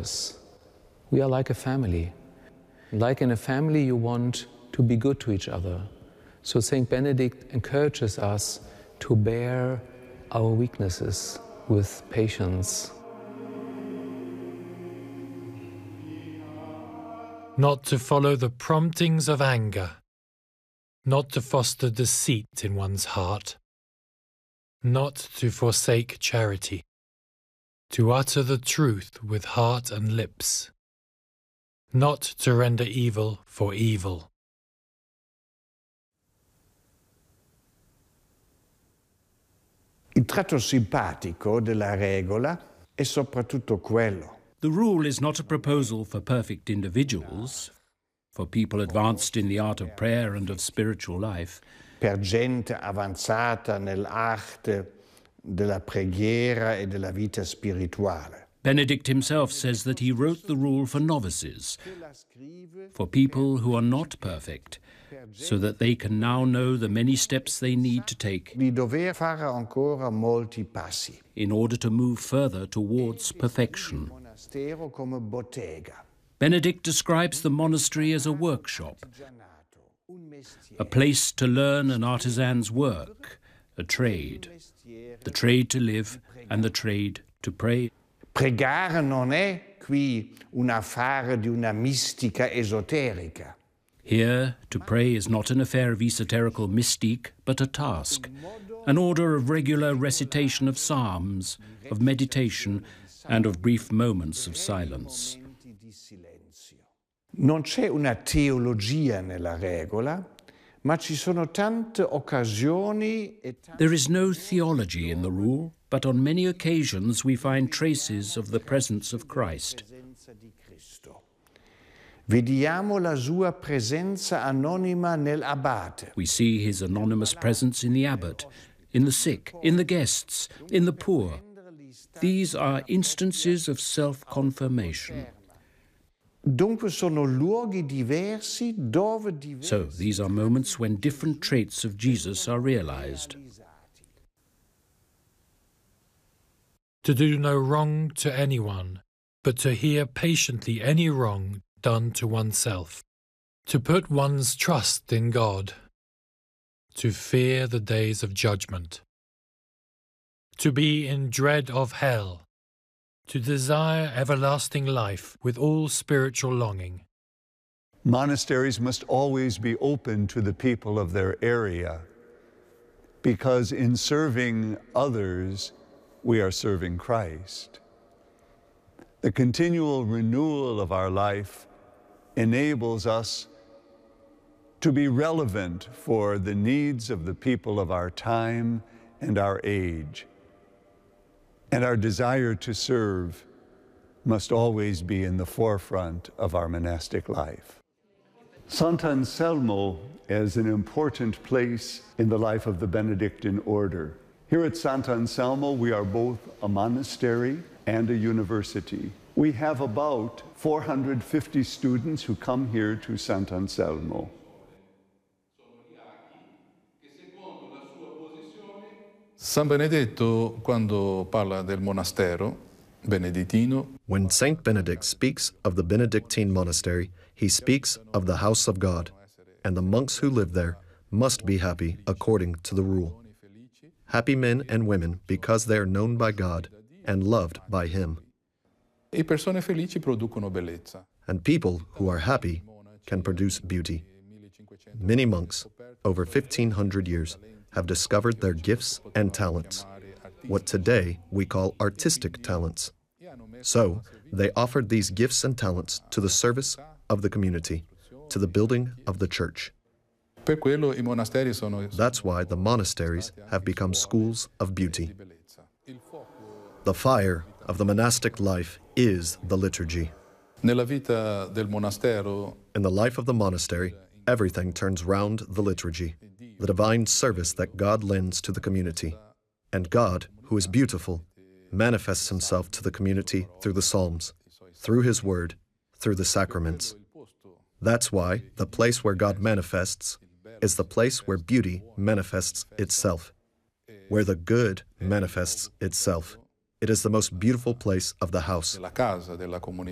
others. We are like a family. Like in a family, you want to be good to each other. So Saint Benedict encourages us to bear our weaknesses with patience. Not to follow the promptings of anger, not to foster deceit in one's heart, not to forsake charity, to utter the truth with heart and lips, not to render evil for evil. Il tratto simpatico della regola è soprattutto quello. The rule is not a proposal for perfect individuals, for people advanced in the art of prayer and of spiritual life. Per gente avanzata nell'arte della preghiera e della vita spirituale. Benedict himself says that he wrote the rule for novices, for people who are not perfect, so that they can now know the many steps they need to take Di dover fare ancora molti passi. in order to move further towards perfection. Monastero come bottega. Benedict describes the monastery as a workshop, a place to learn an artisan's work, a trade, the trade to live and the trade to pray. Pregare non è qui un affare di una mistica esoterica. Here, to pray is not an affair of esoterical mystique, but a task, an order of regular recitation of psalms, of meditation, and of brief moments of silence. Non c'è una teologia nella regola, ma ci sono tante occasioni e There is no theology in the rule, but on many occasions we find traces of the presence of Christ. presenza di Cristo. Vediamo la sua presenza anonima nell'abate. We see his anonymous presence in the abbot, in the sick, in the guests, in the poor. These are instances of self-confirmation. Dunque sono luoghi diversi dove diversi So these are moments when different traits of Jesus are realized. To do no wrong to anyone, but to hear patiently any wrong done to oneself. To put one's trust in God. To fear the days of judgment. To be in dread of hell. To desire everlasting life with all spiritual longing. Monasteries must always be open to the people of their area, because in serving others, we are serving Christ. The continual renewal of our life enables us to be relevant for the needs of the people of our time and our age. And our desire to serve must always be in the forefront of our monastic life. Sant'Anselmo is an important place in the life of the Benedictine order. Here at Sant'Anselmo, we are both a monastery and a university. We have about 450 students who come here to Sant'Anselmo. San Benedetto, quando parla del monastero benedettino, When Saint Benedict speaks of the Benedictine monastery, he speaks of the house of God, and the monks who live there must be happy according to the rule. Happy men and women because they are known by God and loved by Him. e persone felici producono bellezza. And people who are happy can produce beauty. Many monks, over 1,500 years, have discovered their gifts and talents, what today we call artistic talents. So, they offered these gifts and talents to the service of the community, to the building of the church. Per quello I monasteri sono That's why the monasteries have become schools of beauty. The fire of the monastic life is the liturgy. nella vita del monastero. In the life of the monastery, everything turns round the liturgy, the divine service that God lends to the community. And God, who is beautiful, manifests Himself to the community through the Psalms, through His Word, through the sacraments. That's why the place where God manifests is the place where beauty manifests itself, where the good manifests itself. It is the most beautiful place of the house. Della casa, della comunità.